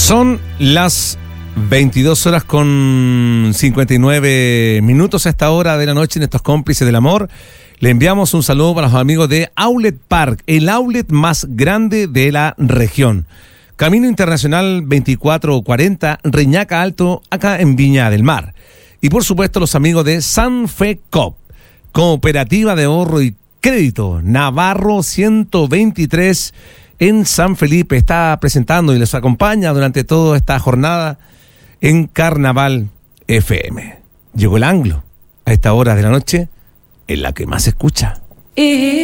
Son las 22 horas con 59 minutos a esta hora de la noche en estos cómplices del amor. Le enviamos un saludo para los amigos de Outlet Park, el outlet más grande de la región. Camino Internacional 2440, Reñaca Alto, acá en Viña del Mar. Y por supuesto los amigos de Sanfecop, Cooperativa de Ahorro y Crédito, Navarro 123 en San Felipe. Está presentando y les acompaña durante toda esta jornada en Carnaval FM. Llegó el anglo a esta hora de la noche en la que más se escucha.